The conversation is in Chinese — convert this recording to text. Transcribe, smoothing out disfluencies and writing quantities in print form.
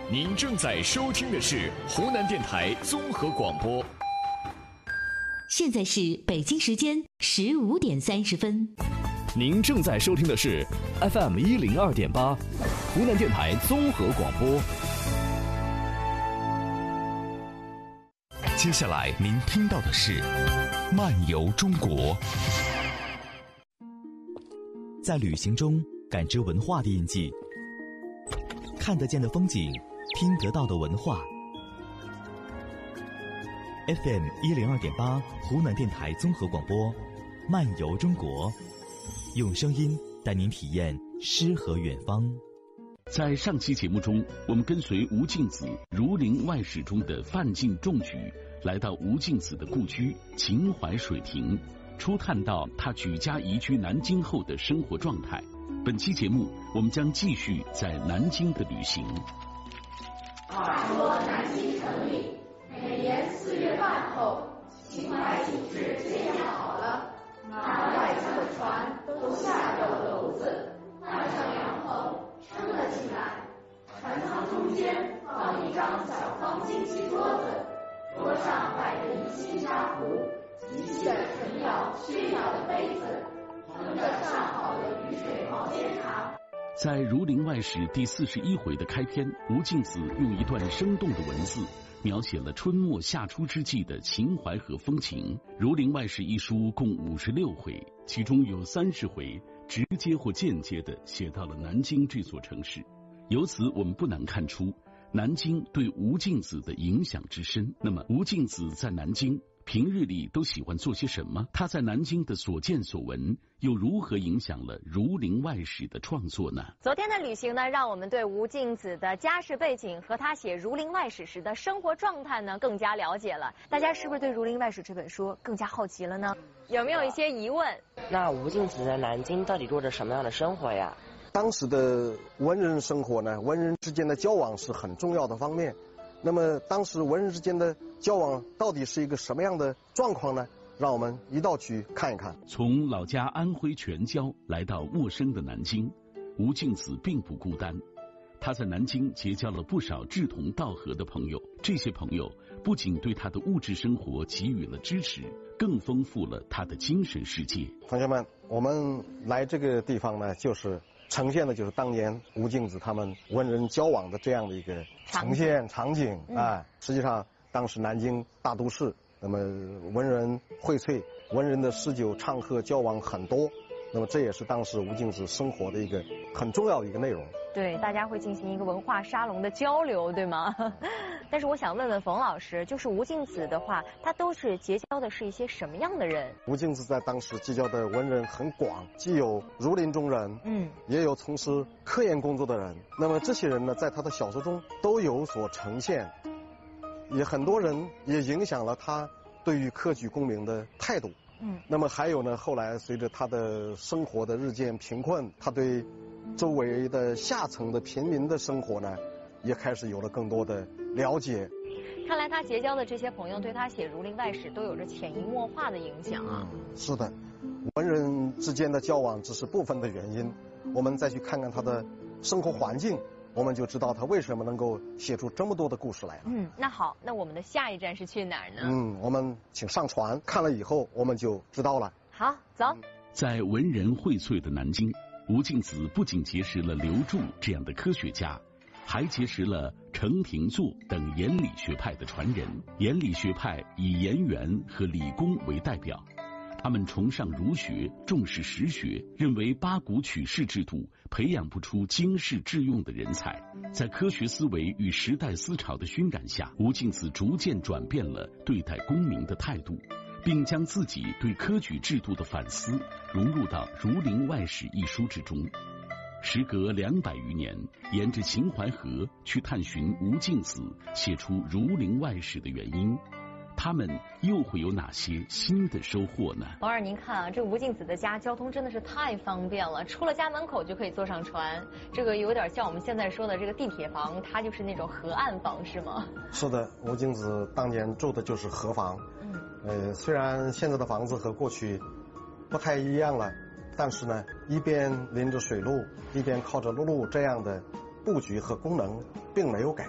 您正在收听的是湖南电台综合广播。 现在是北京时间15点30分。 您正在收听的是 FM 102.8，湖南电台综合广播。接下来您听到的是《漫游中国》。 在旅行中感知文化的印记，看得见的风景，听得到的文化。FM 102.8，湖南电台综合广播，《漫游中国》，用声音带您体验诗和远方。 在上期节目中，我们跟随吴敬梓《儒林外史》中的范进中举，来到吴敬梓的故居秦淮水亭，初探到他举家移居南京后的生活状态。本期节目，我们将继续在南京的旅行。 话说南京城里，每年4月半后，秦淮景致渐渐好了，那外江的船都下到了楼子，搭上凉棚，撑了起来。船舱中间放一张小方金漆桌子，桌上摆着宜兴砂壶、极细的陈窑宣窑的杯子，盛着上好的雨水毛尖茶。 在《儒林外史》第41回的开篇，吴敬梓用一段生动的文字描写了春末夏初之际的秦淮河风情。《儒林外史》一书共56回，其中有30回直接或间接地写到了南京这座城市。由此我们不难看出南京对吴敬梓的影响之深。那么吴敬梓在南京平日里都喜欢做些什么？他在南京的所见所闻又如何影响了《儒林外史》的创作呢？ 昨天的旅行呢，让我们对吴敬梓的家世背景和他写《儒林外史》时的生活状态呢更加了解了。大家是不是对《儒林外史》这本书更加好奇了呢？有没有一些疑问？ 那吴敬梓在南京到底过着什么样的生活呀？ 当时的文人生活呢，文人之间的交往是很重要的方面。那么当时文人之间的交往到底是一个什么样的状况呢？让我们一道去看一看。 从老家安徽全椒来到陌生的南京，吴敬梓并不孤单。他在南京结交了不少志同道合的朋友，这些朋友不仅对他的物质生活给予了支持，更丰富了他的精神世界。 同学们，我们来这个地方呢，就是呈现的就是当年吴敬梓他们文人交往的这样的一个呈现场景啊。实际上当时南京大都市，那么文人荟萃，文人的诗酒唱和交往很多，那么这也是当时吴敬梓生活的一个很重要的一个内容。 对，大家会进行一个文化沙龙的交流，对吗？但是我想问问冯老师，就是吴敬梓的话，他都是结交的是一些什么样的人？ 吴敬梓在当时结交的文人很广，既有儒林中人，也有从事科研工作的人。那么这些人呢，在他的小说中都有所呈现，也很多人也影响了他对于科举功名的态度。那么还有呢，后来随着他的生活的日渐贫困，他对周围的下层的平民的生活呢，也开始有了更多的了解。 看来他结交的这些朋友对他写《儒林外史》都有着潜移默化的影响啊。 是的，文人之间的交往只是部分的原因，我们再去看看他的生活环境，我们就知道他为什么能够写出这么多的故事来了。 那好，那我们的下一站是去哪儿呢？ 我们请上船，看了以后我们就知道了。 好，走。 在文人荟萃的南京，吴敬梓不仅结识了刘注这样的科学家，还结识了程廷作等颜理学派的传人。颜理学派以颜元和李公为代表，他们崇尚儒学，重视实学，认为八股取士制度培养不出经世致用的人才。在科学思维与时代思潮的熏染下，吴敬梓逐渐转变了对待功名的态度，并将自己对科举制度的反思融入到《儒林外史》一书之中。时隔200余年，沿着秦淮河去探寻吴敬梓写出《儒林外史》的原因，他们又会有哪些新的收获呢？ 王二，您看啊，这吴敬梓的家交通真的是太方便了，出了家门口就可以坐上船，这个有点像我们现在说的这个地铁房，它就是那种河岸房，是吗？是的，吴敬梓当年住的就是河房。虽然现在的房子和过去不太一样了，但是呢，一边临着水路，一边靠着陆路，这样的布局和功能并没有改